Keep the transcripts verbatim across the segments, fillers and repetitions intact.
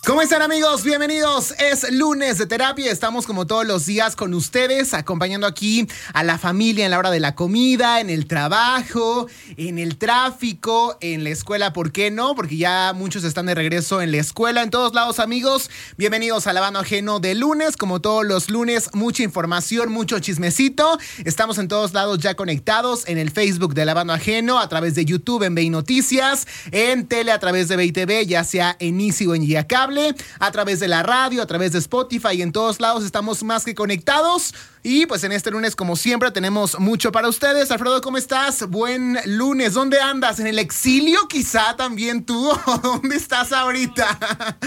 ¿Cómo están, amigos? Bienvenidos. Es lunes de terapia. Estamos como todos los días con ustedes, acompañando aquí a la familia en la hora de la comida, en el trabajo, en el tráfico, en la escuela, ¿por qué no? Porque ya muchos están de regreso en la escuela, en todos lados, amigos. Bienvenidos a Lavando Ajeno de lunes. Como todos los lunes, mucha información, mucho chismecito. Estamos en todos lados ya conectados, en el Facebook de Lavando Ajeno, a través de YouTube en Vei Noticias, en tele a través de Vei T V, ya sea en Easy o en Guía Cable, a través de la radio, a través de Spotify, y en todos lados estamos más que conectados. Y pues en este lunes, como siempre, tenemos mucho para ustedes. Alfredo, ¿cómo estás? Buen lunes. ¿Dónde andas? ¿En el exilio quizá también tú? ¿Dónde estás ahorita?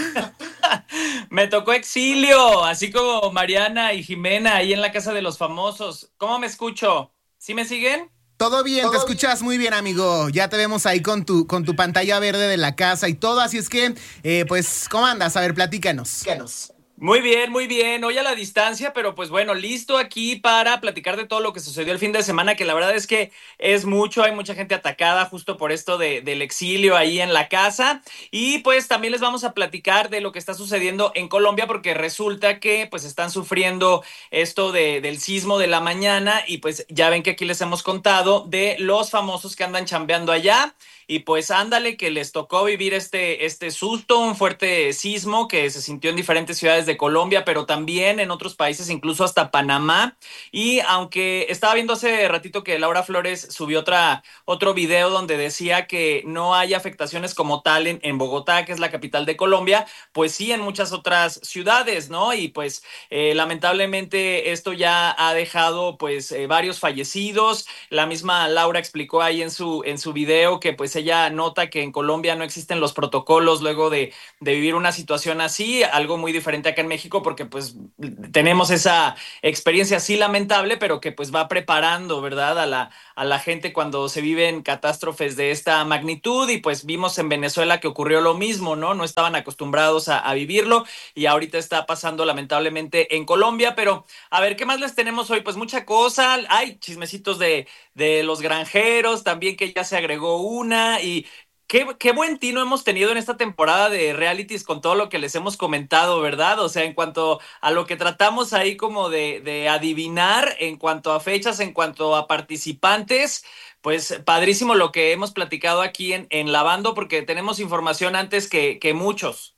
Me tocó exilio, así como Mariana y Jimena ahí en la casa de los famosos. ¿Cómo me escucho? ¿Sí me siguen? Todo bien, ¿Todo te escuchas bien? Muy bien, amigo. Ya te vemos ahí con tu, con tu pantalla verde de la casa y todo. Así es que, eh, pues, ¿cómo andas? A ver, platícanos. Platícanos. Muy bien, muy bien. Hoy a la distancia, pero pues bueno, listo aquí para platicar de todo lo que sucedió el fin de semana, que la verdad es que es mucho. Hay mucha gente atacada justo por esto de, del exilio ahí en la casa. Y pues también les vamos a platicar de lo que está sucediendo en Colombia, porque resulta que pues están sufriendo esto de, del sismo de la mañana. Y pues ya ven que aquí les hemos contado de los famosos que andan chambeando allá. Y pues ándale, que les tocó vivir este, este susto, un fuerte sismo que se sintió en diferentes ciudades de Colombia, pero también en otros países, incluso hasta Panamá. Y aunque estaba viendo hace ratito que Laura Flores subió otra, otro video donde decía que no hay afectaciones como tal en, en Bogotá, que es la capital de Colombia, pues sí en muchas otras ciudades, ¿no? Y pues eh, lamentablemente esto ya ha dejado pues eh, varios fallecidos. La misma Laura explicó ahí en su, en su video que pues ella nota que en Colombia no existen los protocolos luego de, de vivir una situación así, algo muy diferente acá en México, porque pues tenemos esa experiencia así lamentable, pero que pues va preparando, ¿verdad?, a la, a la gente cuando se viven catástrofes de esta magnitud. Y pues vimos en Venezuela que ocurrió lo mismo, ¿no? No estaban acostumbrados a, a vivirlo, y ahorita está pasando lamentablemente en Colombia. Pero a ver, ¿qué más les tenemos hoy? Pues mucha cosa, hay chismecitos de, de los granjeros también, que ya se agregó una. Y qué, qué buen tino hemos tenido en esta temporada de realities con todo lo que les hemos comentado, ¿verdad? O sea, en cuanto a lo que tratamos ahí como de, de adivinar, en cuanto a fechas, en cuanto a participantes, pues padrísimo lo que hemos platicado aquí en, en Lavando, porque tenemos información antes que, que muchos.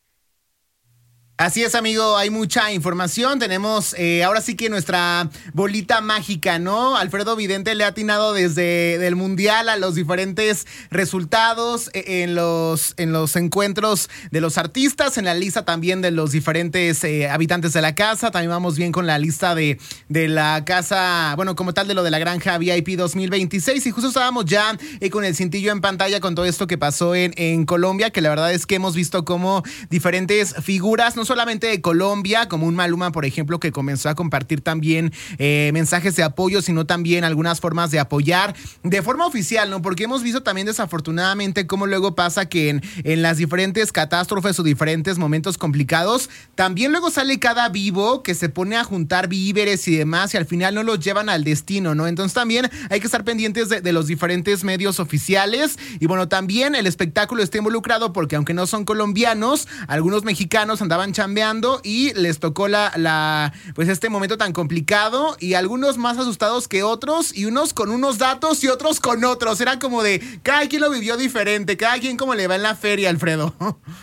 Así es, amigo, hay mucha información. Tenemos eh, ahora sí que nuestra bolita mágica, ¿no? Alfredo Vidente le ha atinado desde el Mundial a los diferentes resultados en los, en los encuentros de los artistas, en la lista también de los diferentes eh, habitantes de la casa. También vamos bien con la lista de, de la casa, bueno, como tal, de lo de la granja V I P dos mil veintiséis. Y justo estábamos ya eh, con el cintillo en pantalla con todo esto que pasó en, en Colombia, que la verdad es que hemos visto como diferentes figuras, no solamente de Colombia, como un Maluma, por ejemplo, que comenzó a compartir también eh, mensajes de apoyo, sino también algunas formas de apoyar de forma oficial, ¿no? Porque hemos visto también desafortunadamente cómo luego pasa que en, en las diferentes catástrofes o diferentes momentos complicados, también luego sale cada vivo que se pone a juntar víveres y demás, y al final no los llevan al destino, ¿no? Entonces también hay que estar pendientes de, de los diferentes medios oficiales. Y bueno, también el espectáculo está involucrado, porque aunque no son colombianos, algunos mexicanos andaban chambeando y les tocó la, la, pues este momento tan complicado, y algunos más asustados que otros, y unos con unos datos y otros con otros. Era como de, cada quien lo vivió diferente, cada quien como le va en la feria, Alfredo.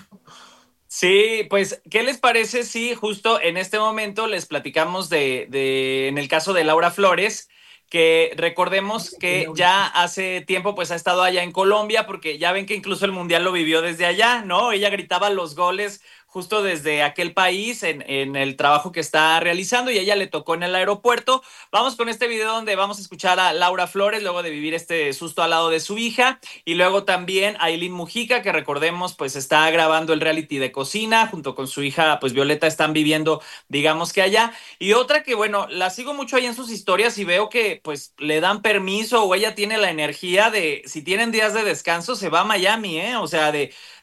Sí, pues, ¿qué les parece si justo en este momento les platicamos de, de en el caso de Laura Flores, que recordemos que ya hace tiempo pues ha estado allá en Colombia, porque ya ven que incluso el Mundial lo vivió desde allá, ¿no? Ella gritaba los goles justo desde aquel país en, en el trabajo que está realizando, y a ella le tocó en el aeropuerto. Vamos con este video donde vamos a escuchar a Laura Flores luego de vivir este susto al lado de su hija, y luego también a Ailín Mujica, que recordemos pues está grabando el reality de cocina junto con su hija pues Violeta, están viviendo digamos que allá. Y otra que bueno, la sigo mucho ahí en sus historias y veo que pues le dan permiso, o ella tiene la energía de, si tienen días de descanso, se va a Miami, ¿eh? O sea, de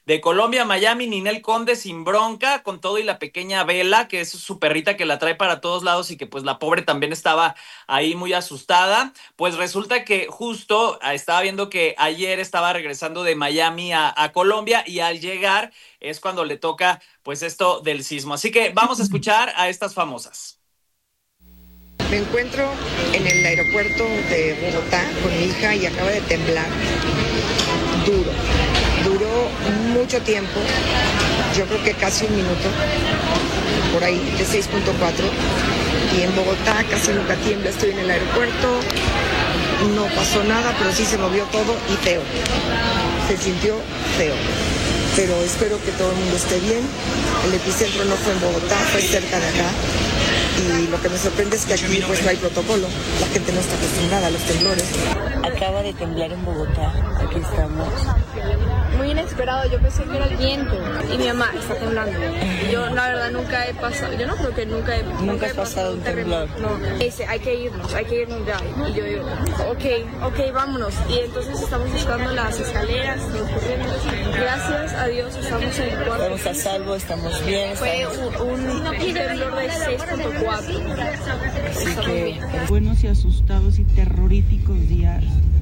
De Colombia a Miami, Ninel Conde sin bronca, con todo y la pequeña Vela, que es su perrita que la trae para todos lados y que pues la pobre también estaba ahí muy asustada. Pues resulta que justo estaba viendo que ayer estaba regresando de Miami a, a Colombia y al llegar es cuando le toca pues esto del sismo. Así que vamos a escuchar a estas famosas. Me encuentro en el aeropuerto de Bogotá con mi hija y acaba de temblar duro. Duró mucho tiempo, yo creo que casi un minuto, por ahí, de seis punto cuatro. Y en Bogotá casi nunca tiembla, estoy en el aeropuerto, no pasó nada, pero sí se movió todo y feo. Se sintió feo. Pero espero que todo el mundo esté bien. El epicentro no fue en Bogotá, fue cerca de acá. Y lo que me sorprende es que aquí pues no hay protocolo. La gente no está acostumbrada a los temblores. Acaba de temblar en Bogotá. Aquí estamos. Muy inesperado, yo pensé que era el viento y mi mamá está temblando. Yo la verdad nunca he pasado, yo no creo que nunca he, nunca, nunca he he pasado un temblor. No, dice, hay que irnos, hay que irnos ya. Y yo digo, ok, ok, vámonos. Y entonces estamos buscando las escaleras, corriendo. Gracias a Dios estamos en el cuarto. Estamos a salvo, estamos bien. Fue estamos... un, un temblor de seis punto cuatro. Así que buenos y asustados y terroríficos días.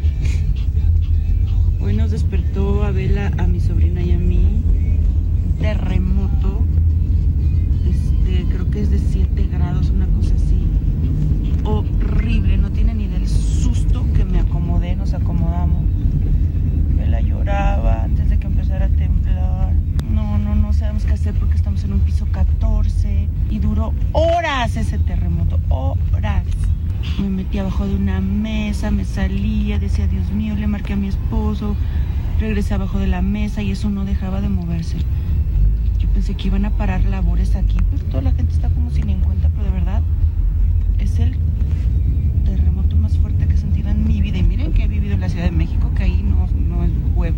Hoy nos despertó a Vela, a mi sobrina y a mí, un terremoto, este, creo que es de siete grados, una cosa así, horrible, no tiene ni del susto que me acomodé, nos acomodamos. Vela lloraba antes de que empezara a temblar, no, no, no sabemos qué hacer porque estamos en un piso catorce y duró horas ese terremoto, horas. Me metí abajo de una mesa, me salía, decía Dios mío, le marqué a mi esposo, regresé abajo de la mesa y eso no dejaba de moverse. Yo pensé que iban a parar labores aquí, pero toda la gente está como sin en cuenta, pero de verdad es el terremoto más fuerte que he sentido en mi vida. Y miren que he vivido en la Ciudad de México, que ahí no, no es juego.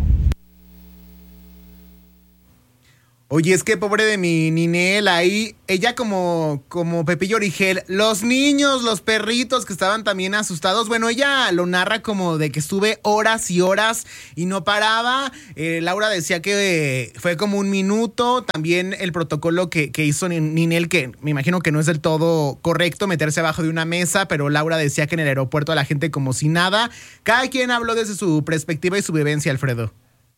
Oye, es que pobre de mi Ninel, ahí, ella como, como Pepillo Origel, los niños, los perritos que estaban también asustados, bueno, ella lo narra como de que estuve horas y horas y no paraba. eh, Laura decía que fue como un minuto, también el protocolo que, que hizo Ninel, que me imagino que no es del todo correcto meterse abajo de una mesa, pero Laura decía que en el aeropuerto la gente como si nada. Cada quien habló desde su perspectiva y su vivencia, Alfredo.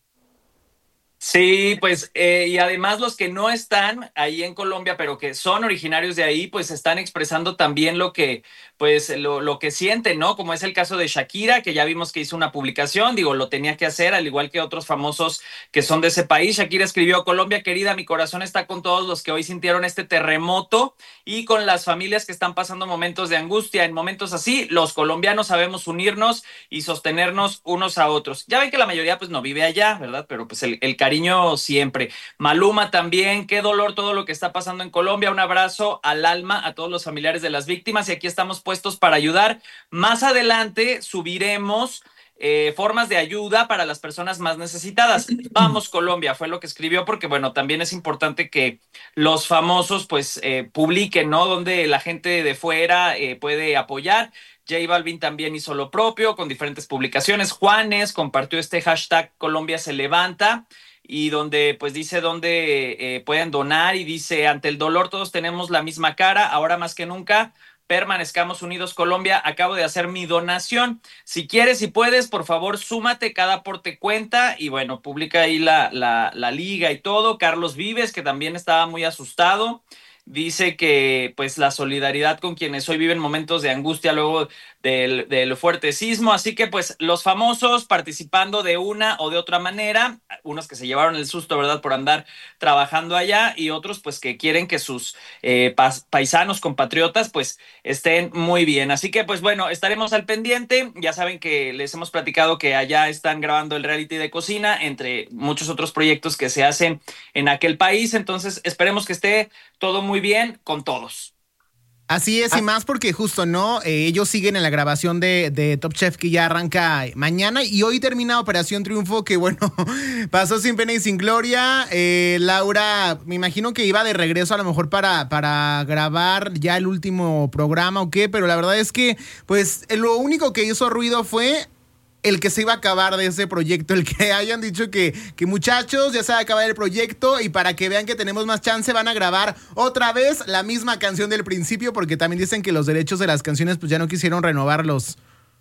Sí, pues, eh, y además los que no están ahí en Colombia, pero que son originarios de ahí, pues están expresando también lo que, pues, lo, lo que sienten, ¿no? Como es el caso de Shakira, que ya vimos que hizo una publicación, digo, lo tenía que hacer, al igual que otros famosos que son de ese país. Shakira escribió: Colombia querida, mi corazón está con todos los que hoy sintieron este terremoto y con las familias que están pasando momentos de angustia. En momentos así, los colombianos sabemos unirnos y sostenernos unos a otros. Ya ven que la mayoría, pues, no vive allá, ¿verdad? Pero, pues, el, el cariño siempre. Maluma también, qué dolor todo lo que está pasando en Colombia. Un abrazo al alma a todos los familiares de las víctimas y aquí estamos puestos para ayudar. Más adelante subiremos eh, formas de ayuda para las personas más necesitadas. Vamos, Colombia, fue lo que escribió, porque bueno, también es importante que los famosos pues eh, publiquen, ¿no? Donde la gente de fuera eh, puede apoyar. J Balvin también hizo lo propio con diferentes publicaciones. Juanes compartió este hashtag Colombia se levanta, y donde pues dice dónde eh, pueden donar y dice: ante el dolor todos tenemos la misma cara, ahora más que nunca permanezcamos unidos Colombia, acabo de hacer mi donación, si quieres y puedes, por favor súmate, cada aporte cuenta. Y bueno, publica ahí la, la, la liga y todo. Carlos Vives, que también estaba muy asustado, dice que pues la solidaridad con quienes hoy viven momentos de angustia luego del, del fuerte sismo. Así que pues los famosos participando de una o de otra manera, unos que se llevaron el susto, ¿verdad?, por andar trabajando allá, y otros pues que quieren que sus eh, pas- paisanos, compatriotas pues estén muy bien. Así que pues bueno, estaremos al pendiente. Ya saben que les hemos platicado que allá están grabando el reality de cocina, entre muchos otros proyectos que se hacen en aquel país. Entonces esperemos que esté todo muy bien con todos. Así es, y más porque justo, ¿no? Eh, ellos siguen en la grabación de, de Top Chef, que ya arranca mañana, y hoy termina Operación Triunfo, que bueno, pasó sin pena y sin gloria. Eh, Laura, me imagino que iba de regreso a lo mejor para, para grabar ya el último programa o qué, pero la verdad es que pues lo único que hizo ruido fue el que se iba a acabar de ese proyecto, el que hayan dicho que, que muchachos, ya se va a acabar el proyecto y para que vean que tenemos más chance van a grabar otra vez la misma canción del principio, porque también dicen que los derechos de las canciones pues ya no quisieron renovarlos.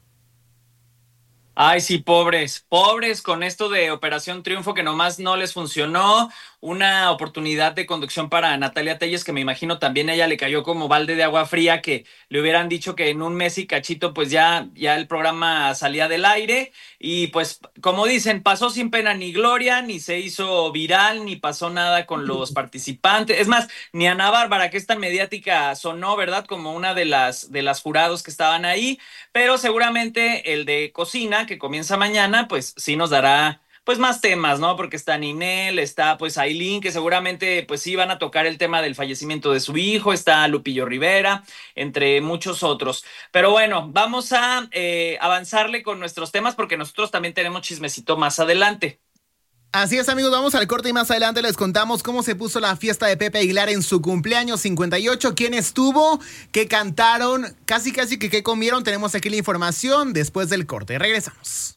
Ay, sí, pobres, pobres con esto de Operación Triunfo que nomás no les funcionó. Una oportunidad de conducción para Natalia Telles que me imagino también a ella le cayó como balde de agua fría, que le hubieran dicho que en un mes y cachito pues ya, ya el programa salía del aire y pues como dicen, pasó sin pena ni gloria, ni se hizo viral, ni pasó nada con los participantes. Es más, ni Ana Bárbara, que es tan mediática, sonó, ¿verdad? Como una de las, de las jurados que estaban ahí, pero seguramente el de cocina, que comienza mañana, pues sí nos dará pues más temas, ¿no? Porque está Ninel, está pues Ailín, que seguramente pues sí van a tocar el tema del fallecimiento de su hijo, está Lupillo Rivera, entre muchos otros. Pero bueno, vamos a eh, avanzarle con nuestros temas porque nosotros también tenemos chismecito más adelante. Así es, amigos, vamos al corte y más adelante les contamos cómo se puso la fiesta de Pepe Aguilar en su cumpleaños cincuenta y ocho, quién estuvo, qué cantaron, casi casi que qué comieron. Tenemos aquí la información después del corte. Regresamos.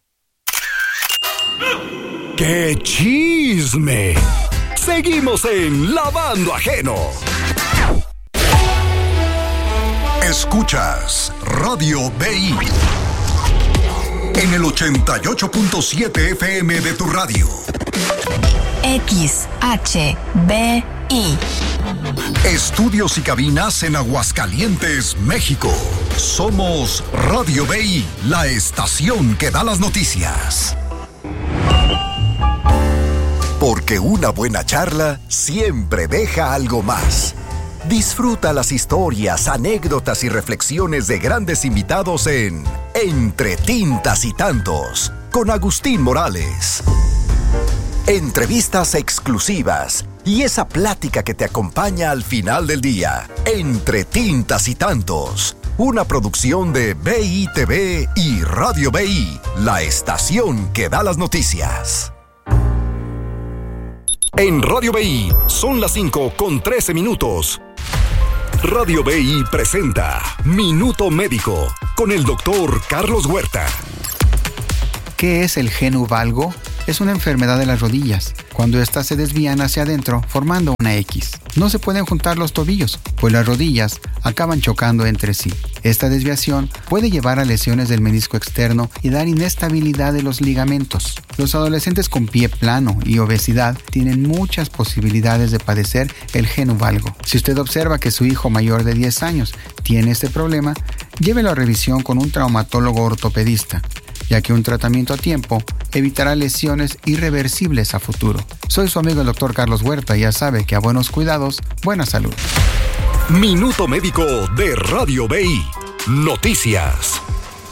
¡Qué chisme! Seguimos en Lavando Ajeno. Escuchas Radio B I en el ochenta y ocho punto siete F M de tu radio. X H B I. Estudios y cabinas en Aguascalientes, México. Somos Radio B I, la estación que da las noticias. Porque una buena charla siempre deja algo más. Disfruta las historias, anécdotas y reflexiones de grandes invitados en Entre Tintas y Tantos, con Agustín Morales. Entrevistas exclusivas y esa plática que te acompaña al final del día. Entre Tintas y Tantos, una producción de B I T V y Radio B I, la estación que da las noticias. En Radio B I son las cinco con trece minutos. Radio B I presenta Minuto Médico con el doctor Carlos Huerta. ¿Qué es el genu valgo? Es una enfermedad de las rodillas, cuando éstas se desvían hacia adentro formando una X. No se pueden juntar los tobillos, pues las rodillas acaban chocando entre sí. Esta desviación puede llevar a lesiones del menisco externo y dar inestabilidad de los ligamentos. Los adolescentes con pie plano y obesidad tienen muchas posibilidades de padecer el genu valgo. Si usted observa que su hijo mayor de diez años tiene este problema, llévelo a revisión con un traumatólogo ortopedista, ya que un tratamiento a tiempo evitará lesiones irreversibles a futuro. Soy su amigo el doctor Carlos Huerta y ya sabe que a buenos cuidados, buena salud. Minuto Médico de Radio B I. Noticias.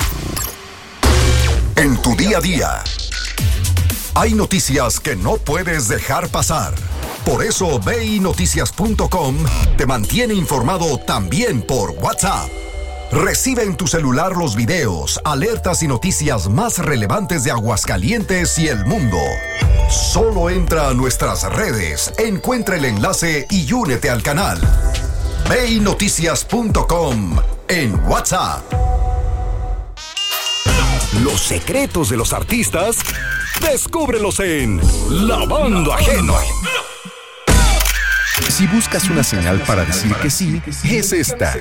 En tu día a día, hay noticias que no puedes dejar pasar. Por eso B I Noticias punto com te mantiene informado también por WhatsApp. Recibe en tu celular los videos, alertas y noticias más relevantes de Aguascalientes y el mundo. Solo entra a nuestras redes, encuentra el enlace y únete al canal. B I Noticias punto com en WhatsApp. Los secretos de los artistas, descúbrelos en Lavando Ajeno. Si buscas una señal para decir que sí, es esta.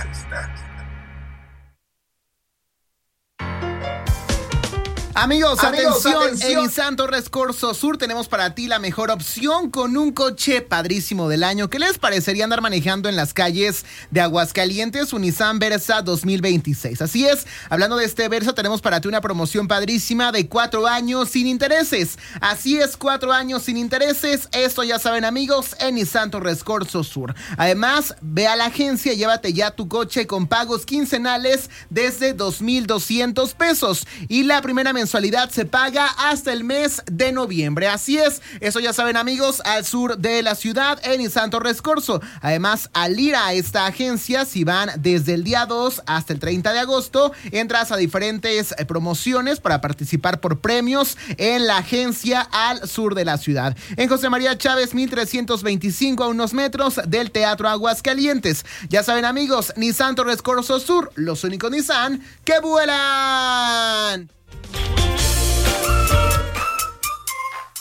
Amigos, Amigos, atención, atención. en Nissan Torres Corso Sur tenemos para ti la mejor opción con un coche padrísimo del año. ¿Qué les parecería andar manejando en las calles de Aguascalientes? Un Nissan Versa dos mil veintiséis. Así es, hablando de este Versa, tenemos para ti una promoción padrísima de cuatro años sin intereses. Así es, cuatro años sin intereses. Esto ya saben, amigos, en Nissan Torres Corso Sur. Además, ve a la agencia y llévate ya tu coche con pagos quincenales desde dos mil doscientos pesos. Y la primera mensualidad mensualidad se paga hasta el mes de noviembre. Así es, eso ya saben, amigos, al sur de la ciudad en Nissan Torres Corso. Además, al ir a esta agencia, si van desde el día dos hasta el treinta de agosto, entras a diferentes promociones para participar por premios en la agencia al sur de la ciudad. En José María Chávez mil trescientos veinticinco, a unos metros del Teatro Aguascalientes. Ya saben, amigos, Nissan Torres Corso Sur, los únicos Nissan que vuelan.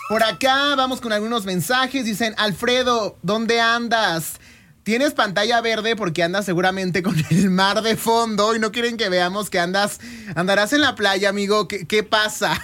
Por acá vamos con algunos mensajes. Dicen, Alfredo, ¿dónde andas? Tienes pantalla verde porque andas seguramente con el mar de fondo y no quieren que veamos que andas, andarás en la playa, amigo. ¿Qué, qué pasa?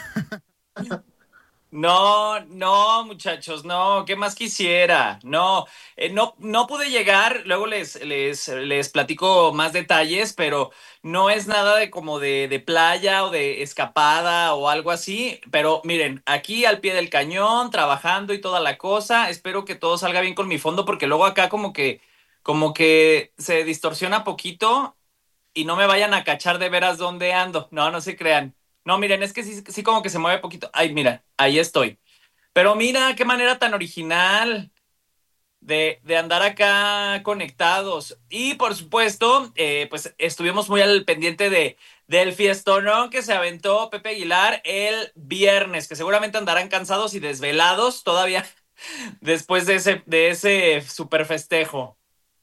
No, no, muchachos, no, ¿qué más quisiera? No, eh, no, no pude llegar, luego les, les, les platico más detalles, pero no es nada de como de, de playa o de escapada o algo así, pero miren, aquí al pie del cañón, trabajando y toda la cosa, espero que todo salga bien con mi fondo, porque luego acá como que, como que se distorsiona poquito y no me vayan a cachar de veras dónde ando, no, no se crean. No, miren, es que sí, sí como que se mueve poquito. Ay, mira, ahí estoy. Pero mira, qué manera tan original de, de andar acá conectados. Y por supuesto, eh, pues estuvimos muy al pendiente de, del fiestonón que se aventó Pepe Aguilar el viernes, que seguramente andarán cansados y desvelados todavía después de ese, de ese super festejo.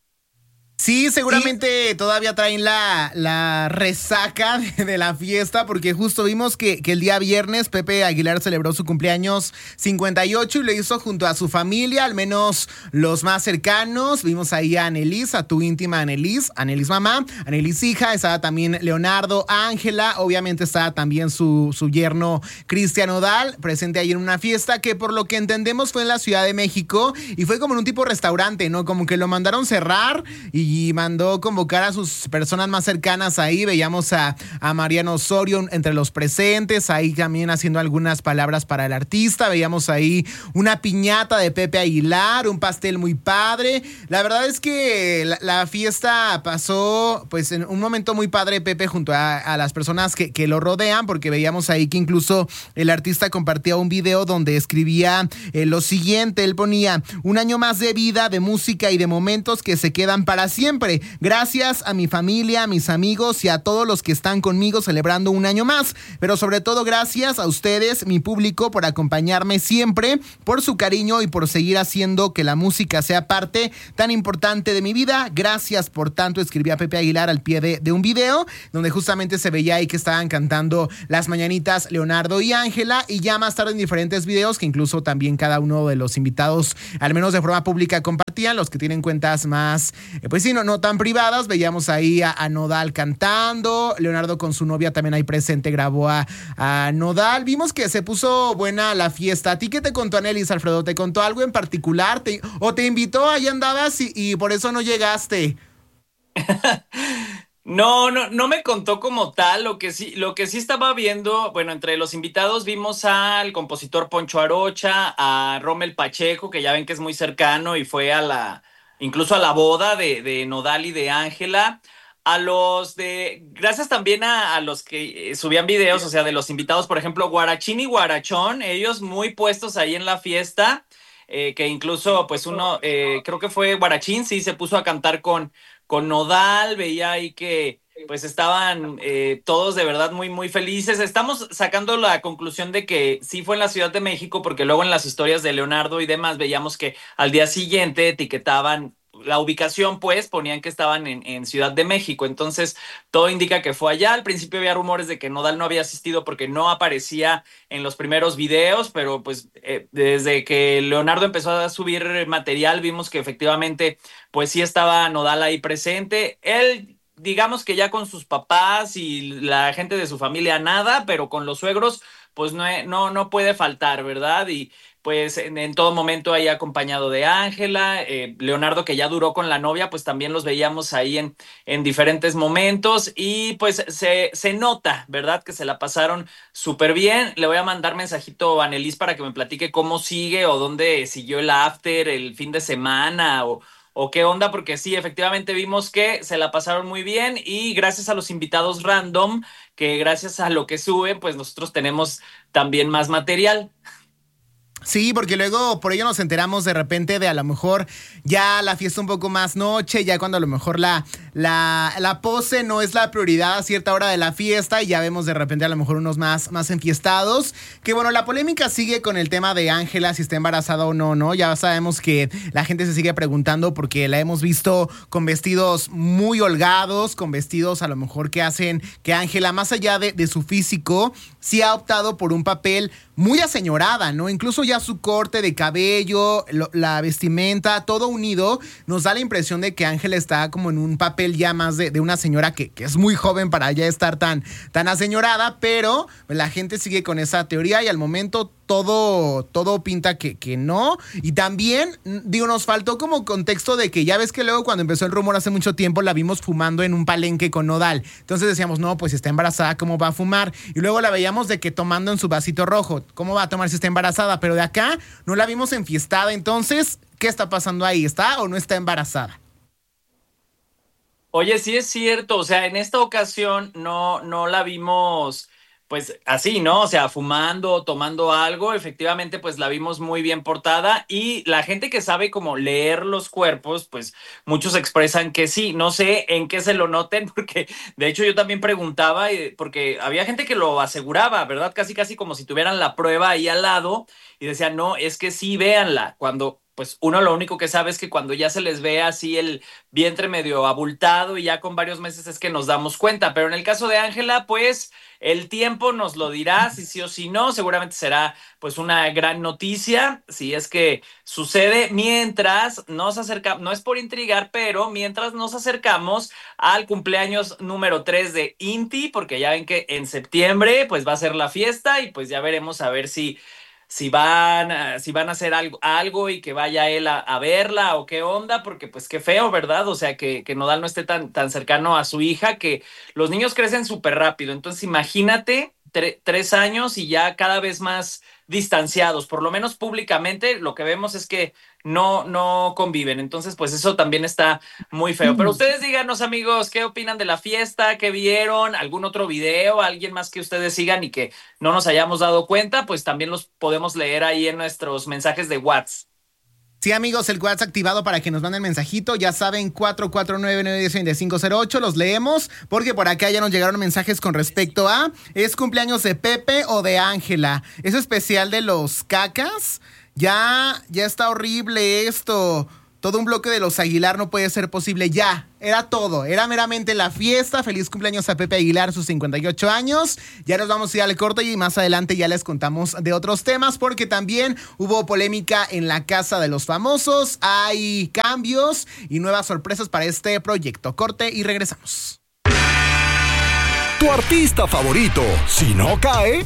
Sí, seguramente sí. Todavía traen la, la resaca de, de la fiesta, porque justo vimos que, que el día viernes Pepe Aguilar celebró su cumpleaños cincuenta y ocho y lo hizo junto a su familia, al menos los más cercanos. Vimos ahí a Anelis, a tu íntima Anelis, Anelis mamá, Anelis hija, estaba también Leonardo, Ángela, obviamente estaba también su, su yerno Cristian Nodal, presente ahí en una fiesta que por lo que entendemos fue en la Ciudad de México y fue como en un tipo restaurante, ¿no? Como que lo mandaron cerrar y Y mandó convocar a sus personas más cercanas ahí. Veíamos a, a Mariano Osorio entre los presentes, ahí también haciendo algunas palabras para el artista. Veíamos ahí una piñata de Pepe Aguilar, un pastel muy padre. La verdad es que la, la fiesta pasó pues en un momento muy padre, Pepe, junto a, a las personas que, que lo rodean, porque veíamos ahí que incluso el artista compartía un video donde escribía eh, lo siguiente. Él ponía: un año más de vida, de música y de momentos que se quedan para siempre. Gracias a mi familia, a mis amigos y a todos los que están conmigo celebrando un año más. Pero sobre todo gracias a ustedes, mi público, por acompañarme siempre, por su cariño y por seguir haciendo que la música sea parte tan importante de mi vida. Gracias por tanto, escribía Pepe Aguilar al pie de, de un video donde justamente se veía ahí que estaban cantando las mañanitas Leonardo y Ángela, y ya más tarde en diferentes videos que incluso también cada uno de los invitados, al menos de forma pública, compartían, los que tienen cuentas más, eh, pues sí, no, no tan privadas. Veíamos ahí a, a Nodal cantando, Leonardo con su novia también ahí presente grabó a, a Nodal. Vimos que se puso buena la fiesta. ¿A ti qué te contó Anelis, Alfredo? ¿Te contó algo en particular? ¿Te, o te invitó, ahí andabas y, y por eso no llegaste? No, no, no me contó como tal. Lo que sí, lo que sí estaba viendo, bueno, entre los invitados vimos al compositor Poncho Arocha, a Rommel Pacheco, que ya ven que es muy cercano y fue a la, incluso a la boda de, de Nodal y de Ángela. A los de, gracias también a, a los que subían videos, o sea, de los invitados, por ejemplo, Guarachín y Guarachón, ellos muy puestos ahí en la fiesta, eh, que incluso, pues uno, eh, creo que fue Guarachín, sí, se puso a cantar con, con Nodal. Veía ahí que pues estaban eh, todos de verdad muy, muy felices. Estamos sacando la conclusión de que sí fue en la Ciudad de México, porque luego en las historias de Leonardo y demás veíamos que al día siguiente etiquetaban la ubicación, pues ponían que estaban en, en Ciudad de México. Entonces todo indica que fue allá. Al principio había rumores de que Nodal no había asistido porque no aparecía en los primeros videos, pero pues eh, desde que Leonardo empezó a subir material vimos que efectivamente pues sí estaba Nodal ahí presente. Él, digamos que ya con sus papás y la gente de su familia nada, pero con los suegros pues no, no, no puede faltar, ¿verdad? Y pues en, en todo momento ahí acompañado de Ángela, eh, Leonardo, que ya duró con la novia, pues también los veíamos ahí en, en diferentes momentos, y pues se, se nota, ¿verdad? Que se la pasaron súper bien. Le voy a mandar mensajito a Anelis para que me platique cómo sigue o dónde siguió el after, el fin de semana o, o qué onda, porque sí, efectivamente vimos que se la pasaron muy bien, y gracias a los invitados random, que gracias a lo que suben, pues nosotros tenemos también más material. Sí, porque luego por ello nos enteramos de repente de a lo mejor ya la fiesta un poco más noche, ya cuando a lo mejor la, la, la pose no es la prioridad a cierta hora de la fiesta y ya vemos de repente a lo mejor unos más, más enfiestados. Que bueno, la polémica sigue con el tema de Ángela, si está embarazada o no, ¿no? Ya sabemos que la gente se sigue preguntando porque la hemos visto con vestidos muy holgados, con vestidos a lo mejor que hacen que Ángela, más allá de, de su físico, sí ha optado por un papel muy aseñorada, ¿no? Incluso ya su corte de cabello, lo, la vestimenta, todo unido, nos da la impresión de que Ángela está como en un papel ya más de, de una señora que, que es muy joven para ya estar tan, tan aseñorada, pero la gente sigue con esa teoría y al momento todo, todo pinta que, que no. Y también, digo, nos faltó como contexto de que ya ves que luego cuando empezó el rumor hace mucho tiempo la vimos fumando en un palenque con Nodal. Entonces decíamos, no, pues si está embarazada, ¿cómo va a fumar? Y luego la veíamos de que tomando en su vasito rojo. ¿Cómo va a tomar si está embarazada? Pero de acá no la vimos enfiestada. Entonces, ¿qué está pasando ahí? ¿Está o no está embarazada? Oye, sí es cierto, o sea, en esta ocasión no, no la vimos pues así, ¿no? O sea, fumando, tomando algo, efectivamente pues la vimos muy bien portada y la gente que sabe como leer los cuerpos, pues muchos expresan que sí, no sé en qué se lo noten, porque de hecho yo también preguntaba, porque había gente que lo aseguraba, ¿verdad? Casi casi como si tuvieran la prueba ahí al lado y decían, no, es que sí, véanla, cuando pues uno lo único que sabe es que cuando ya se les ve así el vientre medio abultado y ya con varios meses es que nos damos cuenta. Pero en el caso de Ángela, pues el tiempo nos lo dirá, si sí o si no. Seguramente será pues una gran noticia, si es que sucede. Mientras nos acercamos, no es por intrigar, pero mientras nos acercamos al cumpleaños número tres de Inti, porque ya ven que en septiembre pues va a ser la fiesta y pues ya veremos a ver si... si van, si van a hacer algo, algo y que vaya él a, a verla o qué onda, porque pues qué feo, ¿verdad? O sea, que, que Nodal no esté tan, tan cercano a su hija, que los niños crecen súper rápido. Entonces imagínate tre- tres años y ya cada vez más distanciados, por lo menos públicamente lo que vemos es que no, no conviven. Entonces pues eso también está muy feo. Pero ustedes díganos, amigos, ¿qué opinan de la fiesta? ¿Qué vieron? ¿Algún otro video? ¿Alguien más que ustedes sigan y que no nos hayamos dado cuenta? Pues también los podemos leer ahí en nuestros mensajes de WhatsApp. Sí, amigos, el WhatsApp activado para que nos manden mensajito. Ya saben, cuatro cuatro nueve, nueve uno cero, cinco cero ocho. Los leemos porque por acá ya nos llegaron mensajes con respecto a ¿es cumpleaños de Pepe o de Ángela? ¿Es especial de los cacas? Ya, ya está horrible esto. Todo un bloque de los Aguilar no puede ser posible. Ya, era todo. Era meramente la fiesta. Feliz cumpleaños a Pepe Aguilar, sus cincuenta y ocho años. Ya nos vamos a ir al corte y más adelante ya les contamos de otros temas porque también hubo polémica en la Casa de los Famosos. Hay cambios y nuevas sorpresas para este proyecto. Corte y regresamos. Tu artista favorito, si no cae,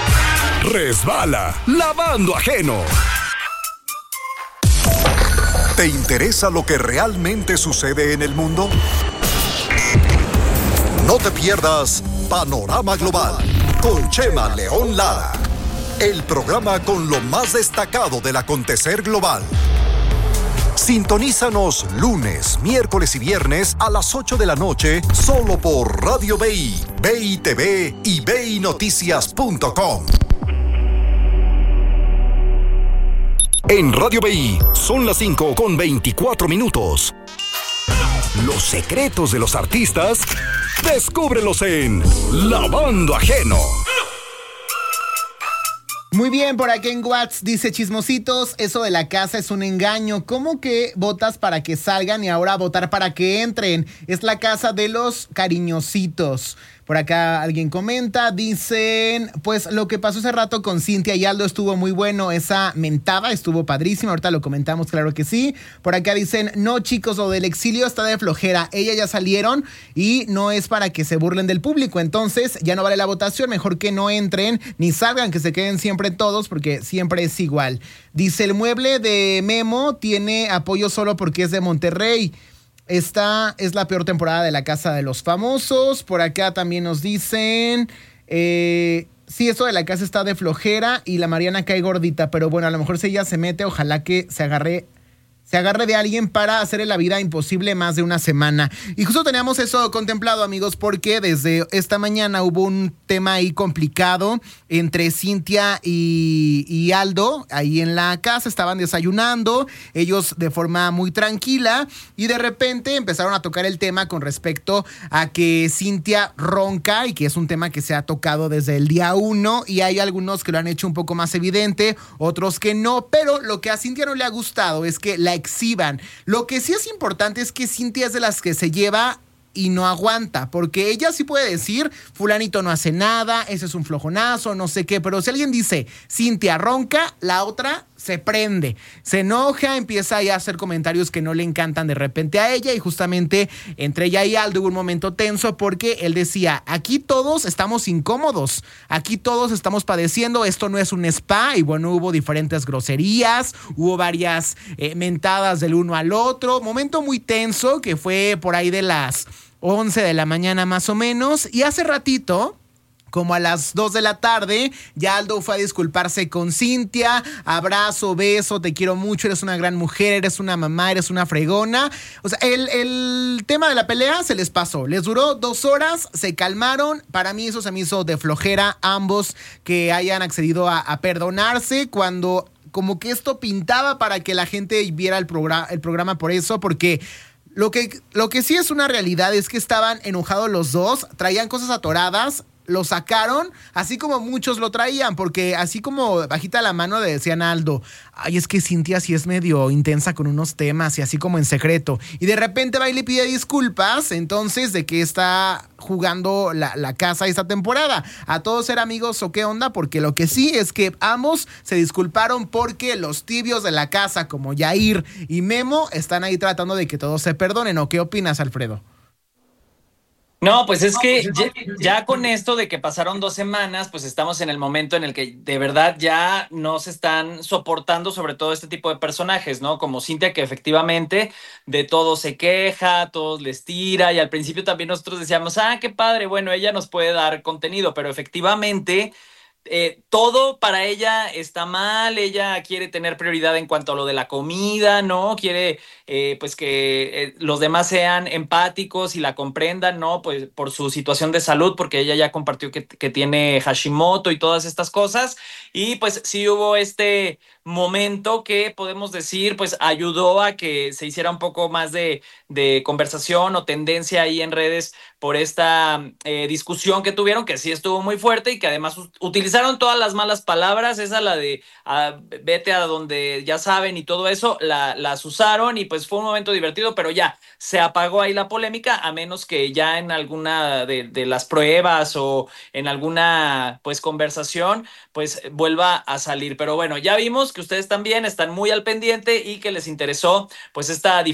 resbala lavando ajeno. ¿Te interesa lo que realmente sucede en el mundo? No te pierdas Panorama Global con Chema León Lara, el programa con lo más destacado del acontecer global. Sintonízanos lunes, miércoles y viernes a las ocho de la noche solo por Radio B I, B I T V y B I Noticias punto com. En Radio B I son las cinco con veinticuatro minutos. Los secretos de los artistas, descúbrelos en Lavando Ajeno. Muy bien, por aquí en WhatsApp dice chismositos, eso de la casa es un engaño. ¿Cómo que votas para que salgan y ahora votar para que entren? Es la casa de los cariñositos. Por acá alguien comenta, dicen, pues lo que pasó hace rato con Cintia y Aldo estuvo muy bueno, esa mentada estuvo padrísima, ahorita lo comentamos, claro que sí. Por acá dicen, no chicos, lo del exilio está de flojera, ellas ya salieron y no es para que se burlen del público, entonces ya no vale la votación, mejor que no entren ni salgan, que se queden siempre todos porque siempre es igual. Dice, el mueble de Memo tiene apoyo solo porque es de Monterrey. Esta es la peor temporada de la Casa de los Famosos. Por acá también nos dicen... Eh, sí, eso de la casa está de flojera y la Mariana cae gordita. Pero bueno, a lo mejor si ella se mete, ojalá que se agarre... se agarre de alguien para hacerle la vida imposible más de una semana. Y justo teníamos eso contemplado, amigos, porque desde esta mañana hubo un tema ahí complicado entre Cintia y, y Aldo. Ahí en la casa estaban desayunando, ellos de forma muy tranquila, y de repente empezaron a tocar el tema con respecto a que Cintia ronca, y que es un tema que se ha tocado desde el día uno, y hay algunos que lo han hecho un poco más evidente, otros que no, pero lo que a Cintia no le ha gustado es que la exhiban. Lo que sí es importante es que Cintia es de las que se lleva y no aguanta, porque ella sí puede decir, fulanito no hace nada, ese es un flojonazo, no sé qué, pero si alguien dice, Cintia ronca, la otra se prende, se enoja, empieza ya a hacer comentarios que no le encantan de repente a ella, y justamente entre ella y Aldo hubo un momento tenso porque él decía, aquí todos estamos incómodos, aquí todos estamos padeciendo, esto no es un spa, y bueno, hubo diferentes groserías, hubo varias eh, mentadas del uno al otro, momento muy tenso que fue por ahí de las once de la mañana más o menos, y hace ratito, como a las dos de la tarde, ya Aldo fue a disculparse con Cintia, abrazo, beso, te quiero mucho, eres una gran mujer, eres una mamá, eres una fregona. O sea, el, el tema de la pelea se les pasó, les duró dos horas, se calmaron. Para mí eso se me hizo de flojera, ambos que hayan accedido a, a perdonarse cuando como que esto pintaba para que la gente viera el, programa, el programa por eso, porque Lo que, lo que sí es una realidad es que estaban enojados los dos, traían cosas atoradas, lo sacaron, así como muchos lo traían, porque así como bajita la mano le decían a Aldo, ay, es que Cintia sí es medio intensa con unos temas y así como en secreto, y de repente va y le pide disculpas, entonces, ¿de qué está jugando la, la casa esta temporada? ¿A todos ser amigos o qué onda? Porque lo que sí es que ambos se disculparon porque los tibios de la casa, como Yair y Memo, están ahí tratando de que todos se perdonen. ¿O qué opinas, Alfredo? No, pues es que ya, ya con esto de que pasaron dos semanas, pues estamos en el momento en el que de verdad ya no se están soportando, sobre todo este tipo de personajes, ¿no? Como Cintia, que efectivamente de todo se queja, todos les tira, y al principio también nosotros decíamos, ah, qué padre, bueno, ella nos puede dar contenido, pero efectivamente Eh, todo para ella está mal, ella quiere tener prioridad en cuanto a lo de la comida, ¿no? Quiere eh, pues que eh, los demás sean empáticos y la comprendan, ¿no? Pues por su situación de salud, porque ella ya compartió que, que tiene Hashimoto y todas estas cosas, y pues sí hubo este momento que podemos decir, pues ayudó a que se hiciera un poco más de, de conversación o tendencia ahí en redes por esta eh, discusión que tuvieron, que sí estuvo muy fuerte y que además utilizaron todas las malas palabras, esa la de ah, vete a donde ya saben y todo eso, la, las usaron, y pues fue un momento divertido, pero ya se apagó ahí la polémica, a menos que ya en alguna de, de las pruebas o en alguna pues conversación pues vuelva a salir. Pero bueno, ya vimos que ustedes también están muy al pendiente y que les interesó pues esta diferencia